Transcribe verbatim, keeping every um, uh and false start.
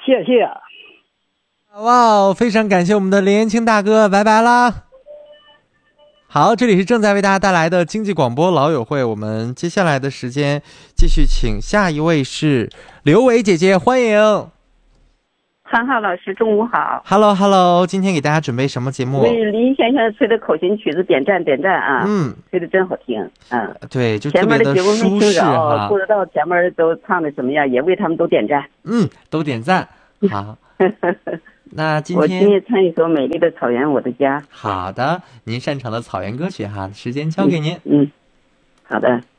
谢谢。 哇，非常感谢我们的林延青大哥，拜拜啦。好，这里是正在为大家带来的经济广播老友会，我们接下来的时间继续请下一位是刘伟姐姐，欢迎。 韩浩老师，中午好。 Hello Hello， 今天给大家准备什么节目？ 为林先生吹的口琴曲子点赞点赞啊！ 嗯， 吹的真好听。嗯， 对，就特别的舒适哈。 不知道前面都唱的怎么样，也为他们都点赞。 嗯，都点赞。好，那今天我今天唱一首《美丽的草原我的家》。 好的，您擅长的草原歌曲哈，时间交给您。 嗯，嗯好的。